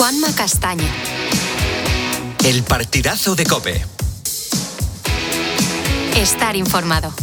Juanma Castaño. El partidazo de COPE. Estar informado.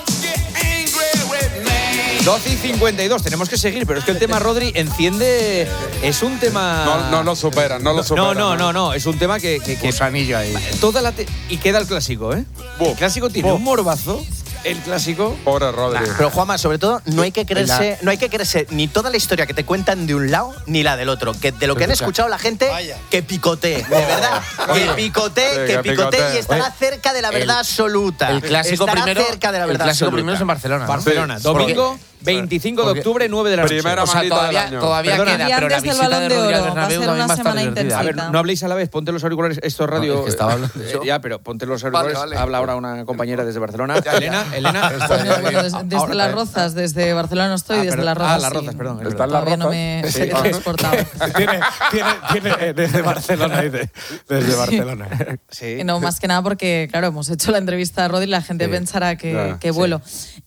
12:52, tenemos que seguir, pero es que el tema Rodri enciende. Es un tema. No lo supera, no lo supera. No, es un tema que Gusanillo ahí. y queda el clásico, ¿eh? El clásico tiene un morbazo. El clásico. Pobre Rodri. Pero Juanma, sobre todo, no hay que creerse ni toda la historia que te cuentan de un lado ni la del otro. Que de lo que han escuchado la gente, que picotee, de verdad. Que picotee y estará cerca de la verdad absoluta. El clásico estará primero, cerca de la verdad el clásico absoluta. primero es en Barcelona. ¿no? Barcelona, domingo 25 de octubre, 9 de la noche. Primera O sea, manita del todavía año. queda, pero la antes del visita Balón de de Rodri al Oro, va a Bernabéu ser también una va a estar semana divertida. A ver, no habléis a la vez, ponte los auriculares. Esto es radio. No, es que estaba hablando yo. Ya, pero ponte los auriculares. Vale. Habla ahora una compañera desde Barcelona. Elena. Bueno, desde Las Rozas, desde Barcelona no estoy, desde Las Rozas. Las Rozas, sí. perdón. ¿Está en Las Todavía no Rozas? me sé transportado. Tiene desde Barcelona, dice. Desde Barcelona. Sí. No, más que nada porque, claro, hemos hecho la entrevista a Rodri y la gente pensará que vuelo.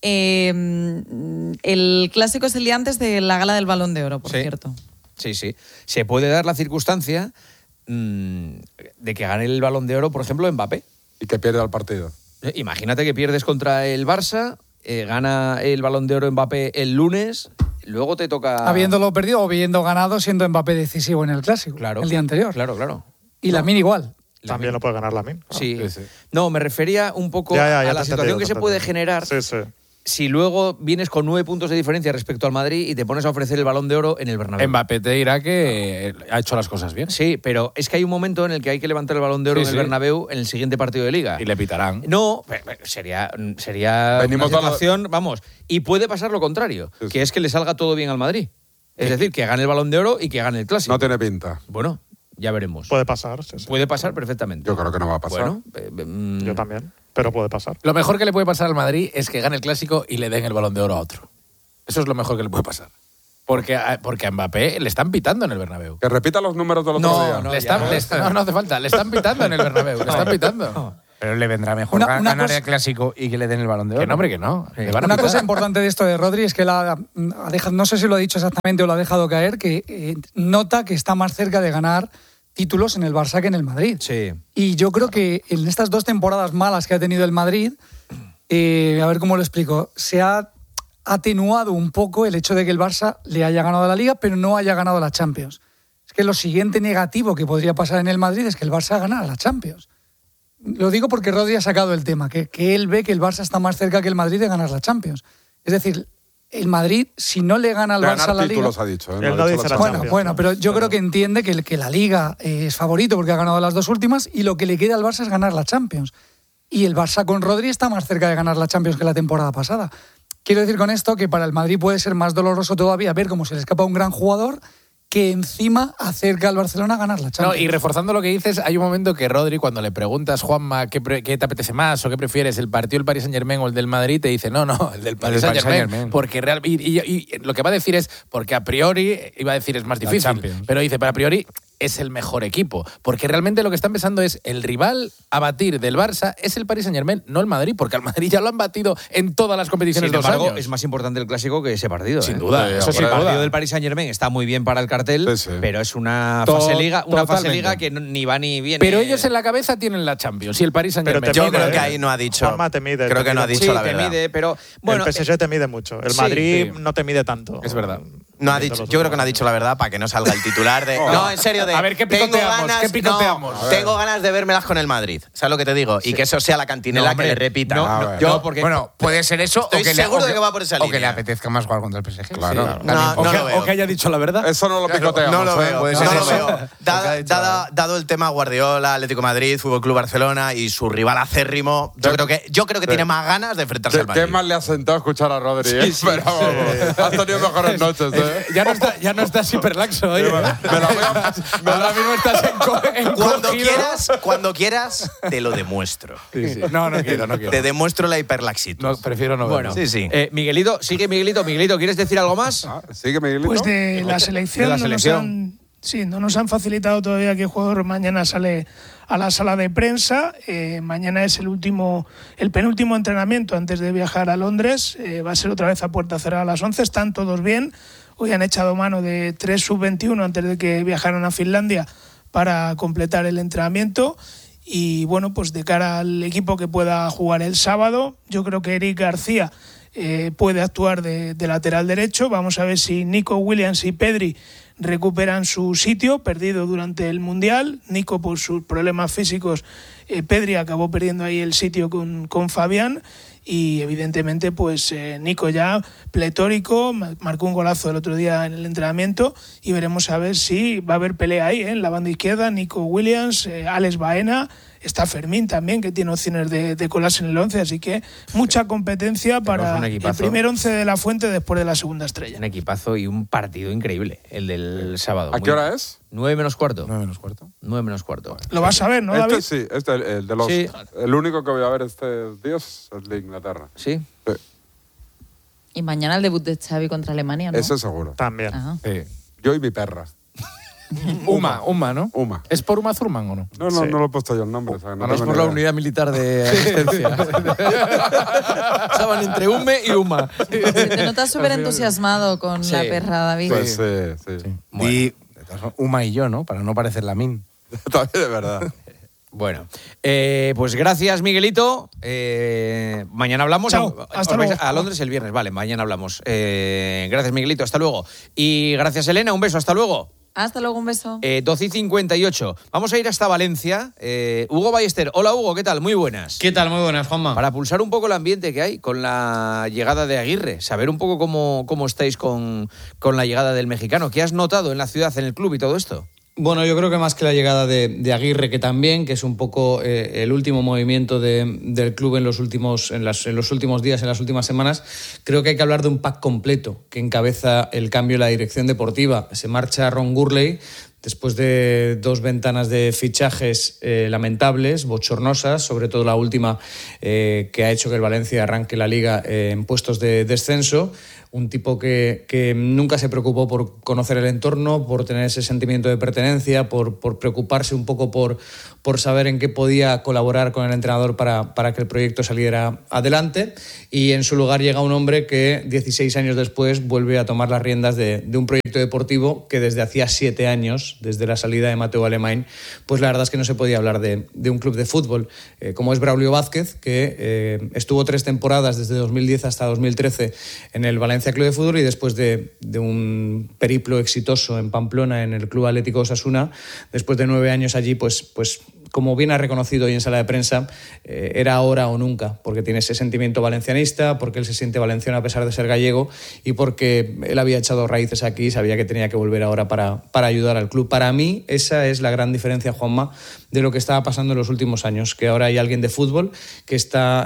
El clásico es el día antes de la gala del Balón de Oro, por cierto. Sí. Se puede dar la circunstancia de que gane el Balón de Oro, por ejemplo, Mbappé. Y que pierde el partido. Imagínate que pierdes contra el Barça, gana el Balón de Oro Mbappé el lunes, luego te toca. Habiéndolo perdido o habiendo ganado, siendo Mbappé decisivo en el clásico. Claro. El día anterior. Claro. Y Lamine igual. También lo puede ganar Lamine. Sí. No, me refería un poco a la situación que se puede generar. Sí. Si luego vienes con 9 puntos de diferencia respecto al Madrid y te pones a ofrecer el Balón de Oro en el Bernabéu. Mbappé te dirá que ha hecho las cosas bien. Sí, pero es que hay un momento en el que hay que levantar el Balón de Oro en el Bernabéu en el siguiente partido de Liga. Y le pitarán. No, sería Venimos una situación, vamos, y puede pasar lo contrario, que es que le salga todo bien al Madrid. Es decir, que gane el Balón de Oro y que gane el Clásico. No tiene pinta. Bueno, ya veremos. Puede pasar. Sí. Puede pasar perfectamente. Yo creo que no va a pasar. Bueno, Yo también, pero puede pasar. Lo mejor que le puede pasar al Madrid es que gane el clásico y le den el Balón de Oro a otro. Eso es lo mejor que le puede pasar. Porque a Mbappé le están pitando en el Bernabéu. Que repita los números del otro día. No hace falta. Le están pitando en el Bernabéu. Le están pitando. Pero le vendrá mejor ganar el clásico y que le den el Balón de Oro. Que no, hombre, que no. Sí. Una cosa importante de esto de Rodri es que ha dejado, no sé si lo ha dicho exactamente o lo ha dejado caer, que nota que está más cerca de ganar títulos en el Barça que en el Madrid. Sí. Y yo creo que en estas 2 temporadas malas que ha tenido el Madrid, a ver cómo lo explico, se ha atenuado un poco el hecho de que el Barça le haya ganado la Liga, pero no haya ganado la Champions. Es que lo siguiente negativo que podría pasar en el Madrid es que el Barça ganara la Champions. Lo digo porque Rodri ha sacado el tema, que él ve que el Barça está más cerca que el Madrid de ganar la Champions. Es decir, el Madrid, si no le gana al Barça la Liga... títulos ha dicho. Él no dice la Champions. Bueno, pero yo creo que entiende que la Liga es favorito porque ha ganado las 2 últimas y lo que le queda al Barça es ganar la Champions. Y el Barça con Rodri está más cerca de ganar la Champions que la temporada pasada. Quiero decir con esto que para el Madrid puede ser más doloroso todavía ver cómo se le escapa un gran jugador que encima acerca al Barcelona a ganar la Champions. No, y reforzando lo que dices, hay un momento que Rodri, cuando le preguntas, Juanma, ¿qué te apetece más o qué prefieres, el partido del Paris Saint-Germain o el del Madrid? Te dice, no, el del Paris Saint-Germain. Porque y lo que va a decir es, porque a priori, iba a decir es más difícil, pero dice, pero a priori es el mejor equipo. Porque realmente lo que están pensando es, el rival a batir del Barça es el Paris Saint-Germain, no el Madrid, porque al Madrid ya lo han batido en todas las competiciones. Sin embargo, 2 años. es más importante el Clásico que ese partido. Sin duda, eso sí, el partido del Paris Saint-Germain está muy bien para el cartel, pero es una fase liga que ni va ni viene. Pero ellos en la cabeza tienen la Champions y el Paris Saint-Germain. Yo creo que ahí no ha dicho. Juanma te mide. Creo que no ha dicho la verdad. Te mide, pero bueno, el PSG te mide mucho. El Madrid no te mide tanto. Es verdad. No ha dicho, yo creo que no ha dicho la verdad para que no salga el titular de... No, en serio, de... A ver, ¿qué picoteamos? Tengo ganas de vérmelas con el Madrid. ¿Sabes lo que te digo? Y que eso sea la cantinela que le repita. Bueno, puede ser eso estoy seguro de que va por esa línea. O que le apetezca más jugar contra el PSG. Claro. O que haya dicho la verdad. Eso no lo picoteamos. No lo veo. Puede No ser lo eso. veo. Dado el tema Guardiola, Atlético de Madrid, Fútbol Club Barcelona y su rival acérrimo, yo creo que tiene más ganas de enfrentarse al Madrid. Qué mal le ha sentado escuchar a Rodri, Pero has tenido mejores noches, Ya no estás hiperlaxo hoy. Ahora mismo estás Cuando quieras, te lo demuestro. No quiero. Te demuestro la hiperlaxitud. No, prefiero no verlo. Bueno, sí. Miguelito, sigue Miguelito. Miguelito, ¿quieres decir algo más? Sigue Miguelito. Pues de la selección. No nos han facilitado todavía que el jugador mañana sale a la sala de prensa. Mañana es el penúltimo entrenamiento antes de viajar a Londres. Va a ser otra vez a puerta cerrada a las 11. Están todos bien. Hoy han echado mano de 3 sub-21 antes de que viajaran a Finlandia para completar el entrenamiento. Y bueno, pues de cara al equipo que pueda jugar el sábado, yo creo que Eric García puede actuar de lateral derecho. Vamos a ver si Nico Williams y Pedri recuperan su sitio perdido durante el Mundial. Nico por sus problemas físicos, Pedri acabó perdiendo ahí el sitio con Fabián. Y evidentemente pues Nico ya pletórico, marcó un golazo el otro día en el entrenamiento, y veremos a ver si va a haber pelea ahí, en la banda izquierda. Nico Williams, Alex Baena, está Fermín también, que tiene opciones de colarse en el 11, así que mucha competencia para el primer 11 de la Fuente después de la segunda estrella. Un equipazo y un partido increíble, el del sábado. ¿A qué hora es? 9 menos cuarto. 9 menos cuarto. 9 menos cuarto. Lo vas a ver, ¿no, David? Sí, el de los... Sí. El único que voy a ver este día es el de Inglaterra. ¿Sí? Sí. Y mañana el debut de Xavi contra Alemania, ¿no? Eso seguro. También. Ajá. Sí. Yo y mi perra. Uma, ¿no? Uma. ¿Es por Uma Thurman o no? No, Sí. no lo he puesto yo el nombre. O sea, no Es tengo por ni la idea. unidad militar de asistencia. Estaban entre Ume y Uma. Te notas súper entusiasmado con Sí. la perra, David. Pues sí. Y de todas formas, Uma y yo, ¿no? Para no parecer Lamin. También de verdad. Bueno, pues gracias, Miguelito. Mañana hablamos. Chao, hasta Os vais luego. a Londres el viernes, vale, mañana hablamos. Gracias, Miguelito, hasta luego. Y gracias, Elena, un beso, hasta luego. Hasta luego, un beso. 12:58. Vamos a ir hasta Valencia. Hugo Ballester. Hola, Hugo, ¿qué tal? Muy buenas. ¿Qué tal? Muy buenas, Juanma. Para pulsar un poco el ambiente que hay con la llegada de Aguirre, saber un poco cómo estáis con la llegada del mexicano. ¿Qué has notado en la ciudad, en el club y todo esto? Bueno, yo creo que más que la llegada de Aguirre, que también, que es un poco el último movimiento del club en los últimos días, en las últimas semanas, creo que hay que hablar de un pack completo que encabeza el cambio en la dirección deportiva. Se marcha Ron Gurley después de 2 ventanas de fichajes lamentables, bochornosas, sobre todo la última que ha hecho que el Valencia arranque la Liga en puestos de descenso. Un tipo que nunca se preocupó por conocer el entorno, por tener ese sentimiento de pertenencia, por preocuparse un poco por saber en qué podía colaborar con el entrenador para que el proyecto saliera adelante. Y en su lugar llega un hombre que 16 años después vuelve a tomar las riendas de un proyecto deportivo que desde hacía 7 años, desde la salida de Mateu Alemany, pues la verdad es que no se podía hablar de un club de fútbol, como es Braulio Vázquez, que estuvo 3 temporadas desde 2010 hasta 2013 en el Valencia Club de Fútbol, y después de un periplo exitoso en Pamplona en el Club Atlético Osasuna, después de 9 años allí, pues como bien ha reconocido hoy en sala de prensa, era ahora o nunca, porque tiene ese sentimiento valencianista, porque él se siente valenciano a pesar de ser gallego, y porque él había echado raíces aquí y sabía que tenía que volver ahora para ayudar al club. Para mí esa es la gran diferencia, Juanma, de lo que estaba pasando en los últimos años, que ahora hay alguien de fútbol que está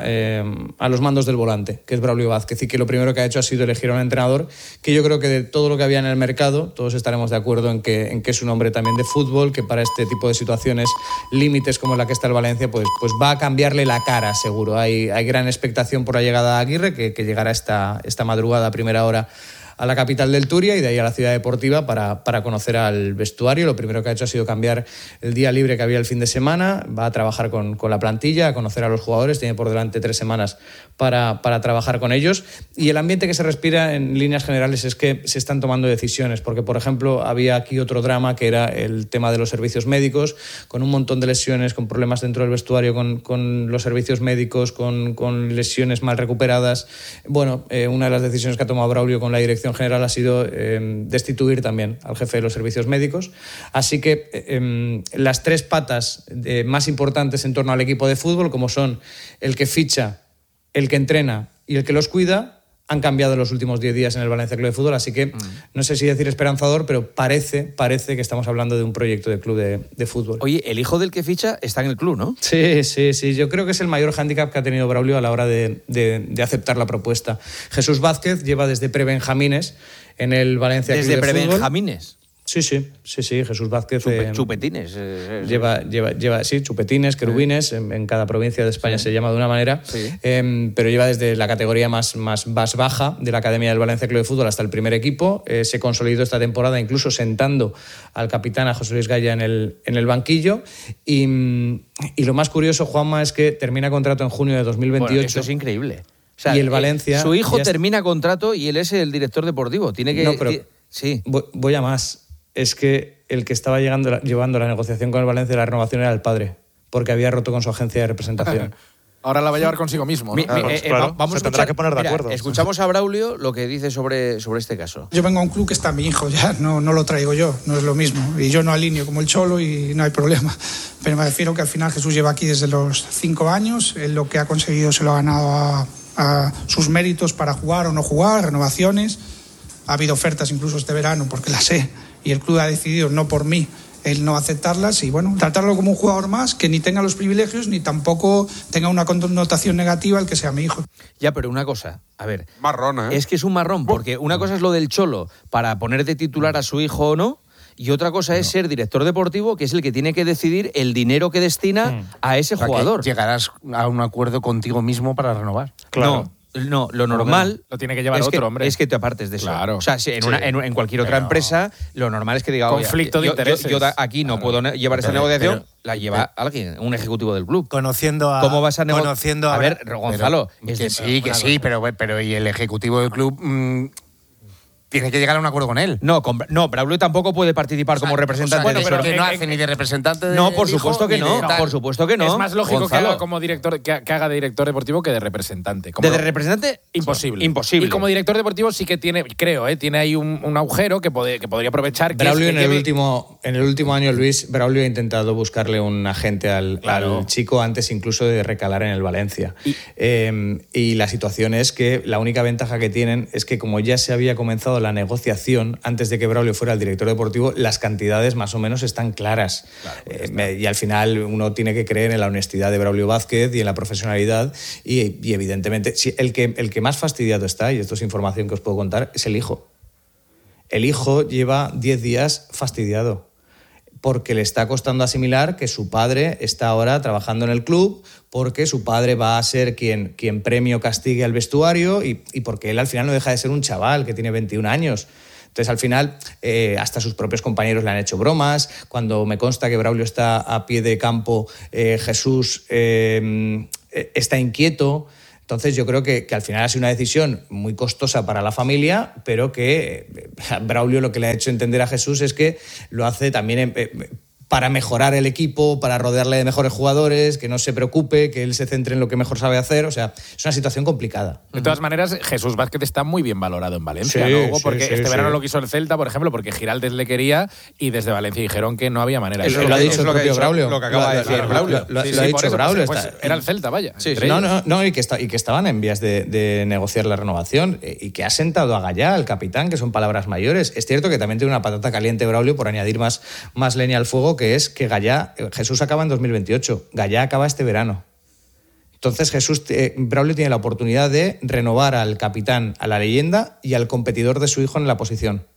a los mandos del volante, que es Braulio Vázquez, y que lo primero que ha hecho ha sido elegir a un entrenador que yo creo que de todo lo que había en el mercado, todos estaremos de acuerdo en que es un hombre también de fútbol, que para este tipo de situaciones límites como la que está el Valencia, pues va a cambiarle la cara, seguro. Hay gran expectación por la llegada de Aguirre, que llegará esta madrugada a primera hora a la capital del Turia y de ahí a la ciudad deportiva para conocer al vestuario. Lo primero que ha hecho ha sido cambiar el día libre que había el fin de semana, va a trabajar con la plantilla, a conocer a los jugadores, tiene por delante 3 semanas para trabajar con ellos, y el ambiente que se respira en líneas generales es que se están tomando decisiones, porque por ejemplo había aquí otro drama que era el tema de los servicios médicos, con un montón de lesiones, con problemas dentro del vestuario, con los servicios médicos, con lesiones mal recuperadas. Bueno, una de las decisiones que ha tomado Braulio con la dirección general ha sido destituir también al jefe de los servicios médicos. Así que las 3 patas más importantes en torno al equipo de fútbol, como son el que ficha, el que entrena y el que los cuida, han cambiado en los últimos 10 días en el Valencia Club de Fútbol. Así que no sé si decir esperanzador, pero parece que estamos hablando de un proyecto de club de fútbol. Oye, el hijo del que ficha está en el club, ¿no? Sí. Yo creo que es el mayor hándicap que ha tenido Braulio a la hora de aceptar la propuesta. Jesús Vázquez lleva desde prebenjamines en el Valencia Club de Fútbol. ¿Desde prebenjamines? Sí, Jesús Vázquez. Chupetines. Lleva chupetines, querubines, en cada provincia de España se llama de una manera, pero lleva desde la categoría más baja de la Academia del Valencia Club de Fútbol hasta el primer equipo. Se consolidó esta temporada incluso sentando al capitán, a José Luis Gaya, en el banquillo. Y lo más curioso, Juanma, es que termina contrato en junio de 2028. Bueno, eso es increíble. O sea, y el Valencia... Su hijo termina contrato y él es el director deportivo. Tiene que... Sí. Voy a más. Es que el que estaba llevando la negociación con el Valencia de la renovación era el padre, porque había roto con su agencia de representación. Ahora la va a llevar consigo mismo, ¿no? Vamos se tendrá que poner de acuerdo. Escuchamos a Braulio lo que dice sobre este caso. Yo vengo a un club que está mi hijo, ya no lo traigo yo, no es lo mismo. Y yo no alineo como el Cholo y no hay problema. Pero me refiero que al final Jesús lleva aquí desde los 5 años. Él lo que ha conseguido se lo ha ganado a sus méritos para jugar o no jugar, renovaciones. Ha habido ofertas incluso este verano, porque las sé. Y el club ha decidido, no por mí, el no aceptarlas y, bueno, tratarlo como un jugador más, que ni tenga los privilegios ni tampoco tenga una connotación negativa el que sea mi hijo. Ya, pero una cosa, a ver. Marrón, ¿eh? Es que es un marrón, porque una cosa es lo del Cholo para poner de titular a su hijo o no, y otra cosa es ser director deportivo, que es el que tiene que decidir el dinero que destina a ese jugador. Llegarás a un acuerdo contigo mismo para renovar. Claro. No, lo normal lo tiene que llevar es otro, hombre. Es que te apartes de eso. Claro. O sea, si en cualquier otra empresa, lo normal es que diga, conflicto de intereses. Yo aquí no puedo llevar esa negociación, la lleva alguien, un ejecutivo del club. Conociendo a... ¿Cómo vas a negociar? A ver, Gonzalo. Que sí, pero y el ejecutivo del club tiene que llegar a un acuerdo con él. No, Braulio tampoco puede participar como representante. Bueno, pero de que no hace ni de representante de No, por supuesto que no. Por supuesto que no. Es más lógico Gonzalo, que haga como director, que haga de director deportivo que de representante. ¿De representante? Imposible. Imposible. Y como director deportivo sí que tiene, creo, tiene ahí un agujero que podría aprovechar. Braulio en el último año, Luis, Braulio ha intentado buscarle un agente al chico antes incluso de recalar en el Valencia. Y la situación es que la única ventaja que tienen es que como ya se había comenzado la negociación antes de que Braulio fuera el director deportivo, las cantidades más o menos están claras. Claro, y al final uno tiene que creer en la honestidad de Braulio Vázquez y en la profesionalidad y evidentemente el que más fastidiado está, y esto es información que os puedo contar, es el hijo. El hijo lleva 10 días fastidiado porque le está costando asimilar que su padre está ahora trabajando en el club, porque su padre va a ser quien premio castigue al vestuario y porque él al final no deja de ser un chaval que tiene 21 años. Entonces, al final, hasta sus propios compañeros le han hecho bromas. Cuando me consta que Braulio está a pie de campo, Jesús está inquieto. Entonces, yo creo que al final ha sido una decisión muy costosa para la familia, pero que Braulio lo que le ha hecho entender a Jesús es que lo hace también para mejorar el equipo, para rodearle de mejores jugadores, que no se preocupe, que él se centre en lo que mejor sabe hacer. O sea, es una situación complicada. De todas maneras, Jesús Vázquez está muy bien valorado en Valencia, ¿no, Hugo? Porque este verano lo quiso el Celta, por ejemplo, porque Giraldez le quería y desde Valencia dijeron que no había manera. Eso lo ha dicho el propio Braulio. Lo que acaba de decir Braulio. Lo ha dicho Braulio. Era el Celta, vaya. No, y que estaban en vías de negociar la renovación y que ha sentado a Gallá, el capitán, que son palabras mayores. Es cierto que también tiene una patata caliente Braulio por añadir más leña al fuego, que es que Jesús acaba en 2028, Gallá acaba este verano. Entonces Braulio tiene la oportunidad de renovar al capitán, a la leyenda y al competidor de su hijo en la posición.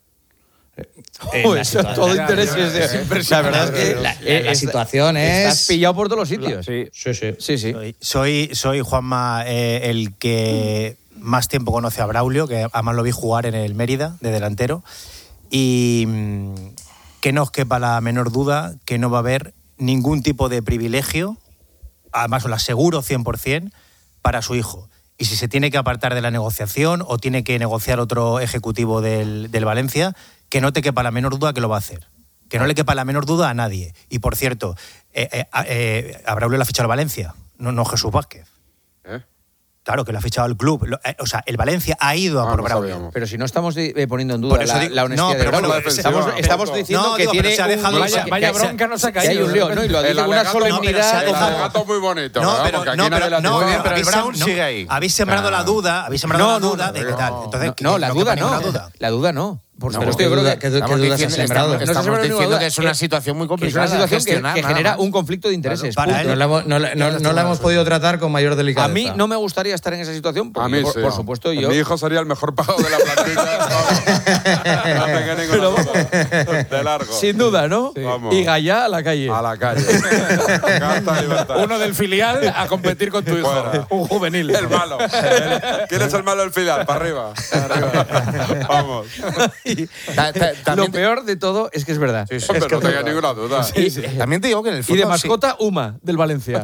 Todo interés la verdad es que la situación es... Estás pillado por todos los sitios. Sí. Soy Juanma, el que más tiempo conoce a Braulio, que además lo vi jugar en el Mérida de delantero, y que no os quepa la menor duda que no va a haber ningún tipo de privilegio, además os lo aseguro 100%, para su hijo. Y si se tiene que apartar de la negociación o tiene que negociar otro ejecutivo del Valencia, que no te quepa la menor duda que lo va a hacer. Que no le quepa la menor duda a nadie. Y por cierto, a Braulio le ha fichado el Valencia, no Jesús Vázquez. Claro, que lo ha fichado el club. O sea, el Valencia ha ido a por Braulio. Sabíamos. Pero si no estamos poniendo en duda la honestidad de Braulio. Estamos diciendo que tiene vaya bronca nos ha caído. Hay un lío, ¿no? Y lo dice con una solemnidad. El alegato muy bonito. Pero el Brown sigue ahí. Habéis sembrado la duda, de qué tal. Entonces, no, la duda no. Por supuesto, yo creo que dudas has sembrado. Estamos diciendo que es una situación muy complicada. Es una situación que genera un conflicto de intereses. No la hemos podido tratar con mayor delicadeza. A mí no me gustaría estar en esa situación. A mí por supuesto, yo. Mi hijo sería el mejor pagado de la plantilla. No tenga ninguna duda. De largo. Sin duda, ¿no? Sí. Vamos. Y Gallá a la calle. A la calle. Uno del filial a competir con tu hijo. Fuera. Un juvenil. El malo. ¿Quién es el malo del filial? Para arriba. Vamos. Lo peor de todo es que es verdad. Sí, pero no tenga ninguna duda. También te digo que en el fondo... Y de mascota, Uma, del Valencia.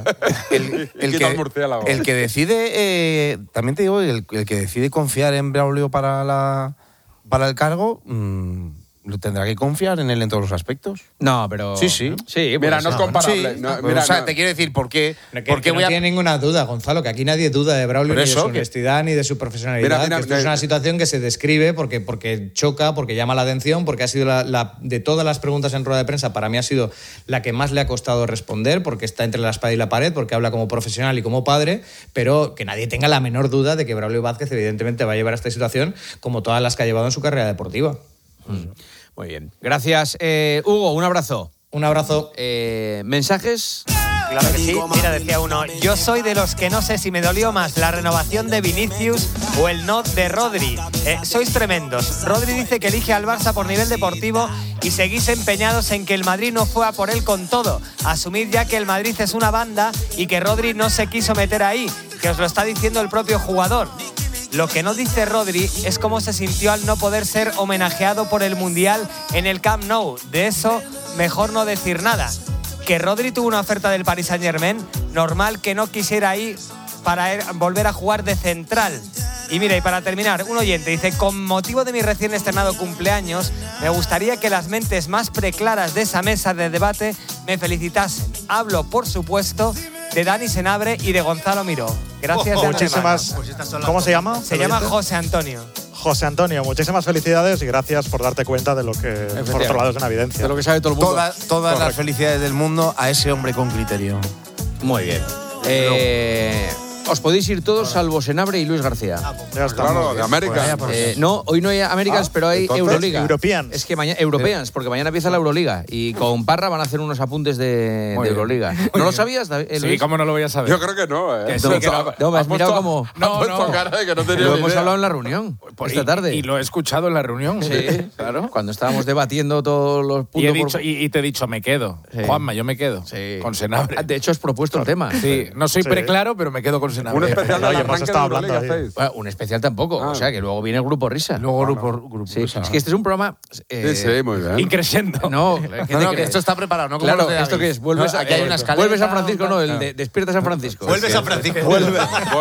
El que decide... también te digo, el que decide confiar en Braulio para para el cargo, lo tendrá que confiar en él en todos los aspectos. No, pero... Sí. Mira, no es comparable. Sí. No, Mira, o sea, te quiero decir, ¿por qué? Que no tiene ninguna duda, Gonzalo, que aquí nadie duda de Braulio, ni de su honestidad, ni de su profesionalidad. Que esto es una situación que se describe porque choca, porque llama la atención, porque ha sido de todas las preguntas en rueda de prensa, para mí ha sido la que más le ha costado responder, porque está entre la espada y la pared, porque habla como profesional y como padre, pero que nadie tenga la menor duda de que Braulio Vázquez evidentemente va a llevar a esta situación como todas las que ha llevado en su carrera deportiva. Muy bien. Gracias. Hugo, un abrazo. Un abrazo. ¿Mensajes? Claro que sí. Mira, decía uno, yo soy de los que no sé si me dolió más la renovación de Vinicius o el no de Rodri. Sois tremendos. Rodri dice que elige al Barça por nivel deportivo y seguís empeñados en que el Madrid no fue a por él con todo. Asumid ya que el Madrid es una banda y que Rodri no se quiso meter ahí, que os lo está diciendo el propio jugador. Lo que no dice Rodri es cómo se sintió al no poder ser homenajeado por el Mundial en el Camp Nou. De eso, mejor no decir nada. Que Rodri tuvo una oferta del Paris Saint-Germain, normal que no quisiera ir para volver a jugar de central. Y mira, y para terminar, un oyente dice, con motivo de mi recién estrenado cumpleaños, me gustaría que las mentes más preclaras de esa mesa de debate me felicitasen. Hablo, por supuesto, de Dani Senabre y de Gonzalo Miró. Gracias. Muchísimas. ¿Cómo se llama? Se llama José Antonio. José Antonio, muchísimas felicidades y gracias por darte cuenta de lo que, por otro lado, es una evidencia. De lo que sabe todo el mundo. Todas las felicidades del mundo a ese hombre con criterio. Muy bien. Os podéis ir todos salvo Senabre y Luis García. Ya está. Claro, de América. No, hoy no hay Americans, pero hay Euroliga. Europeans. Es que mañana Europeans, porque mañana empieza la Euroliga y con Parra van a hacer unos apuntes de Euroliga. ¿No lo sabías, David? Sí, ¿cómo no lo voy a saber? Yo creo que no, ¿eh? No, me has mirado como... No, cara de que no tenía Lo ni hemos idea. hablado en la reunión esta tarde. Y lo he escuchado en la reunión. Sí, claro. Cuando estábamos debatiendo todos los puntos... Y te he dicho, me quedo. Sí. Juanma, yo me quedo. Sí. Con Senabre. De hecho, has propuesto el tema. Sí, no soy preclaro, pero me quedo con Senabre. Un especial de Oye, hemos arranque de estado hablando Euroliga ahí. hacéis. Bueno, un especial tampoco. O sea, que luego viene el Grupo Risa. Luego Grupo Sí, Risa. es que este es un programa... Sí, muy bien. Increciendo. No, Que esto está preparado, ¿no? Como claro, los de ¿esto David. qué es? Vuelves No, aquí hay una escalera. Vuelve San Francisco, no, el de Despierta San Francisco. Vuelve San Francisco. Vuelve.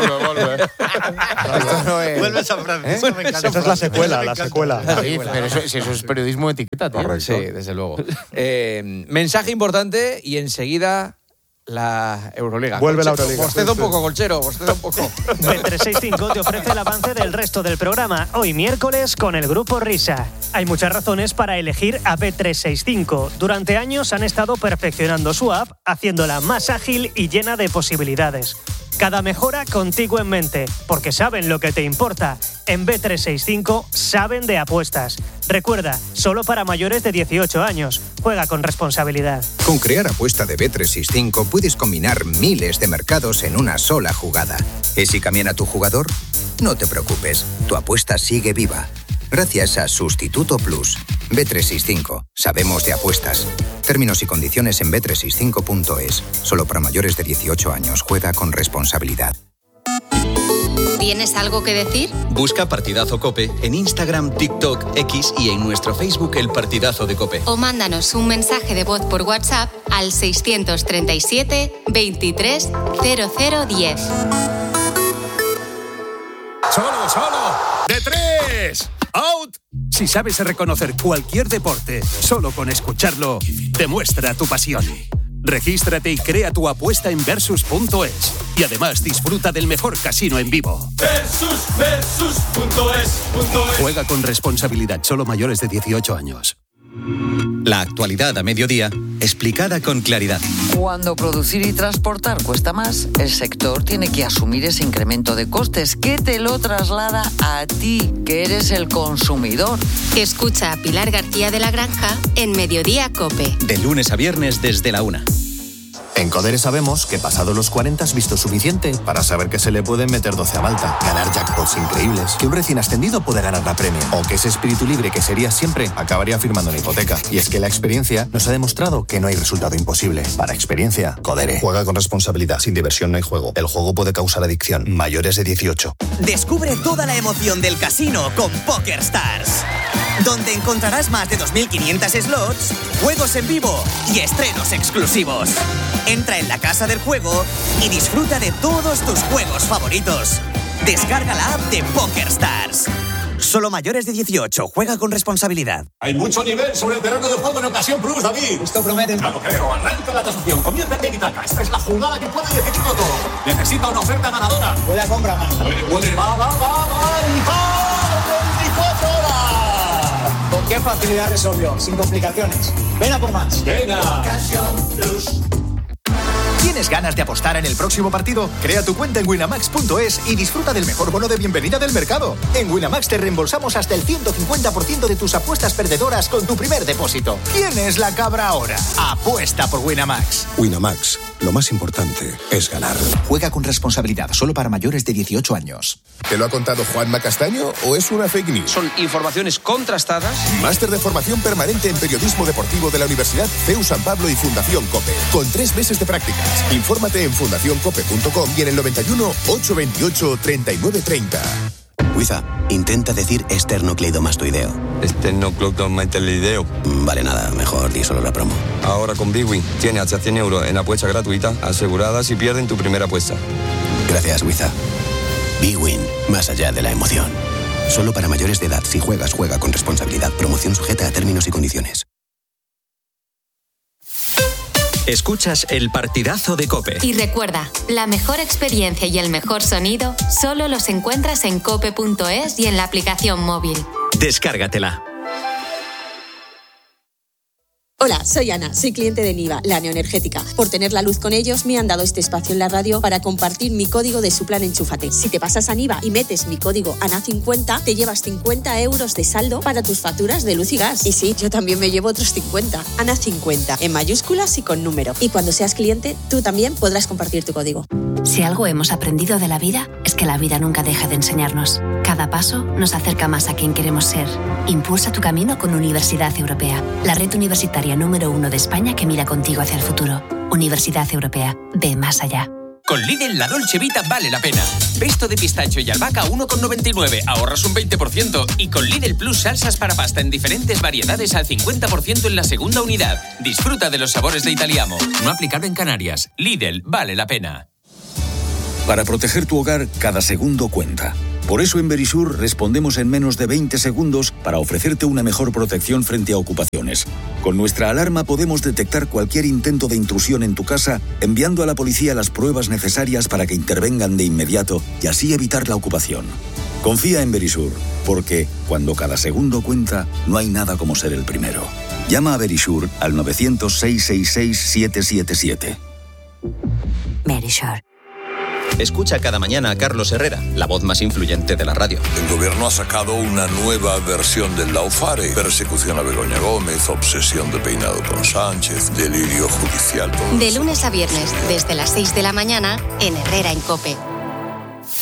Esto no es... Vuelve San Francisco. Me encanta. Esa es la secuela, David, pero eso es periodismo de etiqueta, tío. Sí, desde luego. Mensaje importante y enseguida la Euroliga. Vuelve la Euroliga. Bosteza un poco, Colchero, bosteza un poco. Bet365 te ofrece el avance del resto del programa, hoy miércoles con el Grupo Risa. Hay muchas razones para elegir a Bet365. Durante años han estado perfeccionando su app, haciéndola más ágil y llena de posibilidades. Cada mejora contigo en mente, porque saben lo que te importa. En Bet365 saben de apuestas. Recuerda, solo para mayores de 18 años. Juega con responsabilidad. Con Crear Apuesta de Bet365 puedes combinar miles de mercados en una sola jugada. ¿Y si cambian tu jugador? No te preocupes, tu apuesta sigue viva. Gracias a Sustituto Plus. Bet365. Sabemos de apuestas. Términos y condiciones en bet365.es. Solo para mayores de 18 años. Juega con responsabilidad. ¿Tienes algo que decir? Busca Partidazo Cope en Instagram, TikTok, X y en nuestro Facebook El Partidazo de Cope. O mándanos un mensaje de voz por WhatsApp al 637 23 0010. ¡Solo! ¡De tres! ¡Out! Si sabes reconocer cualquier deporte solo con escucharlo, demuestra tu pasión. Regístrate y crea tu apuesta en Versus.es. Y además disfruta del mejor casino en vivo. Versus.es. Juega con responsabilidad, solo mayores de 18 años. La actualidad a mediodía, explicada con claridad. Cuando producir y transportar cuesta más, el sector tiene que asumir ese incremento de costes que te lo traslada a ti, que eres el consumidor. Escucha a Pilar García de la Granja en Mediodía Cope. De lunes a viernes desde la 1. En Codere sabemos que pasado los 40 has visto suficiente para saber que se le pueden meter 12 a Malta, ganar jackpots increíbles, que un recién ascendido puede ganar la Premier, o que ese espíritu libre que sería siempre acabaría firmando una hipoteca. Y es que la experiencia nos ha demostrado que no hay resultado imposible. Para experiencia, Codere. Juega con responsabilidad. Sin diversión no hay juego. El juego puede causar adicción. Mayores de 18. Descubre toda la emoción del casino con PokerStars, donde encontrarás más de 2.500 slots, juegos en vivo y estrenos exclusivos. Entra en la casa del juego y disfruta de todos tus juegos favoritos. Descarga la app de PokerStars. Solo mayores de 18. Juega con responsabilidad. Hay mucho nivel sobre el terreno de juego en Ocasión Plus, David. Esto promete. Claro, creo. Arranca la tasación. Comienza el tiki-taka. Esta es la jugada que puede decidirlo todo. Necesita una oferta ganadora. Puede compra más. Puede. Va. 24 horas. ¿Con qué facilidad resolvió? Sin complicaciones. Ven a por más. Venga. Ocasión Plus. ¿Tienes ganas de apostar en el próximo partido? Crea tu cuenta en winamax.es y disfruta del mejor bono de bienvenida del mercado. En Winamax te reembolsamos hasta el 150% de tus apuestas perdedoras con tu primer depósito. ¿Quién es la cabra ahora? Apuesta por Winamax. Winamax, lo más importante es ganar. Juega con responsabilidad, solo para mayores de 18 años. ¿Te lo ha contado Juanma Castaño o es una fake news? Son informaciones contrastadas. Máster de formación permanente en periodismo deportivo de la Universidad CEU San Pablo y Fundación COPE. Con 3 meses de prácticas. Infórmate en fundacioncope.com y en el 91 828 3930. Wiza, intenta decir esternocleidomastoideo. Esternocleidomastoideo. Vale, nada, mejor di solo la promo. Ahora con Bwin tienes hasta 100 euros en apuesta gratuita asegurada si pierden tu primera apuesta. Gracias, Wiza. Bwin, más allá de la emoción. Solo para mayores de edad. Si juegas, juega con responsabilidad. Promoción sujeta a términos y condiciones. Escuchas el partidazo de COPE. Y recuerda, la mejor experiencia y el mejor sonido solo los encuentras en cope.es y en la aplicación móvil. Descárgatela. Hola, soy Ana, soy cliente de Niva, la neoenergética. Por tener la luz con ellos, me han dado este espacio en la radio para compartir mi código de su plan Enchúfate. Si te pasas a Niva y metes mi código ANA50, te llevas 50 euros de saldo para tus facturas de luz y gas. Y sí, yo también me llevo otros 50. ANA50, en mayúsculas y con número. Y cuando seas cliente, tú también podrás compartir tu código. Si algo hemos aprendido de la vida, es que la vida nunca deja de enseñarnos. Cada paso nos acerca más a quien queremos ser. Impulsa tu camino con Universidad Europea, la red universitaria número 1 de España que mira contigo hacia el futuro. Universidad Europea, ve más allá. Con Lidl la Dolce Vita vale la pena. Pesto de pistacho y albahaca 1,99, ahorras un 20%. Y con Lidl Plus salsas para pasta en diferentes variedades al 50% en la segunda unidad. Disfruta de los sabores de Italiamo. No aplicable en Canarias. Lidl vale la pena. Para proteger tu hogar, cada segundo cuenta. Por eso en Verisur respondemos en menos de 20 segundos para ofrecerte una mejor protección frente a ocupaciones. Con nuestra alarma podemos detectar cualquier intento de intrusión en tu casa, enviando a la policía las pruebas necesarias para que intervengan de inmediato y así evitar la ocupación. Confía en Verisur, porque cuando cada segundo cuenta, no hay nada como ser el primero. Llama a Verisur al 900-666-777. Verisur. Escucha cada mañana a Carlos Herrera, la voz más influyente de la radio. El gobierno ha sacado una nueva versión del Laufare. Persecución a Begoña Gómez, obsesión de peinado con Sánchez, delirio judicial. De lunes a viernes, desde las 6 de la mañana, en Herrera en COPE.